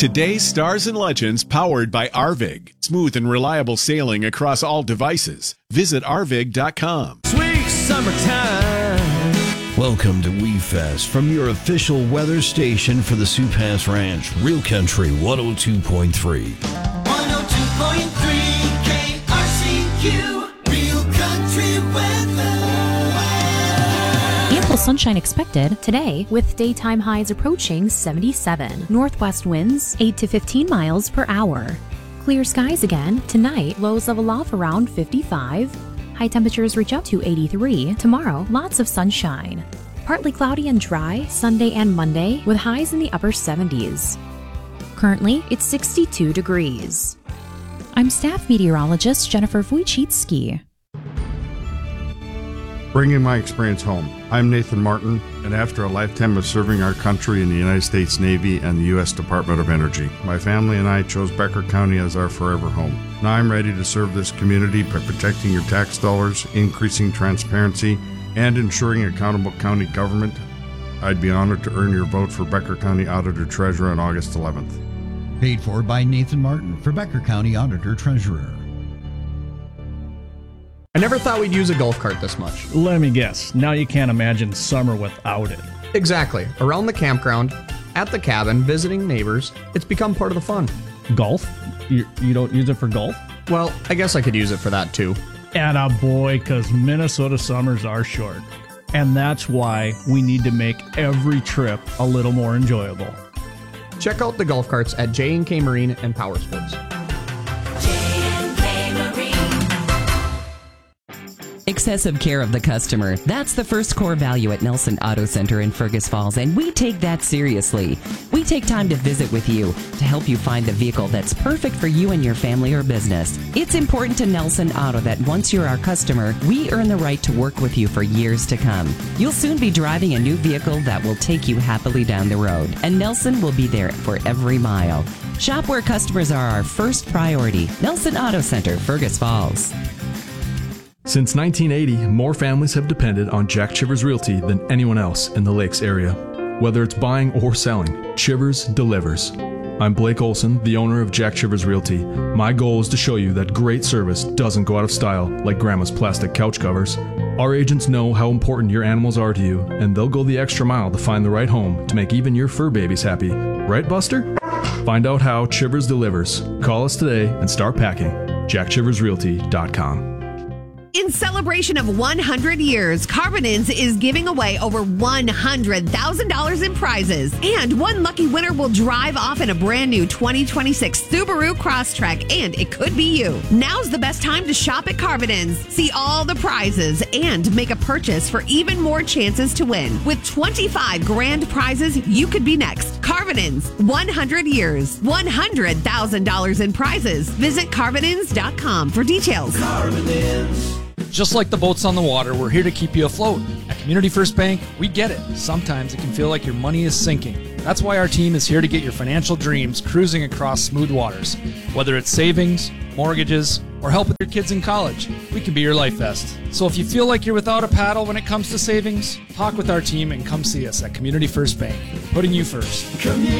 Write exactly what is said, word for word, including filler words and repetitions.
Today's Stars and Legends powered by Arvig. Smooth and reliable sailing across all devices. Visit arvig dot com. Sweet summertime. Welcome to WeFest from your official weather station for the Sioux Pass Ranch, Real Country one oh two point three. one oh two point three K R C Q, Real Country weather. Ample sunshine expected today with daytime highs approaching seventy-seven. Northwest winds eight to fifteen miles per hour. Clear skies again tonight, lows level off around fifty-five. High temperatures reach up to eighty-three. Tomorrow, lots of sunshine. Partly cloudy and dry Sunday and Monday with highs in the upper seventies. Currently, it's sixty-two degrees. I'm staff meteorologist Jennifer Wojcicki. Bringing my experience home. I'm Nathan Martin, and after a lifetime of serving our country in the United States Navy and the U S Department of Energy, my family and I chose Becker County as our forever home. Now I'm ready to serve this community by protecting your tax dollars, increasing transparency, and ensuring accountable county government. I'd be honored to earn your vote for Becker County Auditor Treasurer on August eleventh. Paid for by Nathan Martin for Becker County Auditor Treasurer. I never thought we'd use a golf cart this much. Let me guess. Now you can't imagine summer without it. Exactly. Around the campground, at the cabin, visiting neighbors, it's become part of the fun. Golf? You, you don't use it for golf? Well, I guess I could use it for that too. Atta boy, because Minnesota summers are short. And that's why we need to make every trip a little more enjoyable. Check out the golf carts at J and K Marine and Power Sports. Excessive care of the customer. That's the first core value at Nelson Auto Center in Fergus Falls, and we take that seriously. We take time to visit with you to help you find the vehicle that's perfect for you and your family or business. It's important to Nelson Auto that once you're our customer, we earn the right to work with you for years to come. You'll soon be driving a new vehicle that will take you happily down the road, and Nelson will be there for every mile. Shop where customers are our first priority. Nelson Auto Center, Fergus Falls. Since nineteen eighty, more families have depended on Jack Chivers Realty than anyone else in the Lakes area. Whether it's buying or selling, Chivers delivers. I'm Blake Olson, the owner of Jack Chivers Realty. My goal is to show you that great service doesn't go out of style like grandma's plastic couch covers. Our agents know how important your animals are to you, and they'll go the extra mile to find the right home to make even your fur babies happy. Right, Buster? Find out how Chivers delivers. Call us today and start packing. jack chivers realty dot com. In celebration of one hundred years, Carbonins is giving away over one hundred thousand dollars in prizes. And one lucky winner will drive off in a brand new twenty twenty-six Subaru Crosstrek, and it could be you. Now's the best time to shop at Carbonins. See all the prizes and make a purchase for even more chances to win. With twenty-five grand prizes, you could be next. Carbonins, one hundred years, one hundred thousand dollars in prizes. Visit carbonins dot com for details. Carbonins. Just like the boats on the water, we're here to keep you afloat. At Community First Bank, we get it. Sometimes it can feel like your money is sinking. That's why our team is here to get your financial dreams cruising across smooth waters. Whether it's savings, mortgages, or help with your kids in college, we can be your life vest. So if you feel like you're without a paddle when it comes to savings, talk with our team and come see us at Community First Bank, putting you first. Community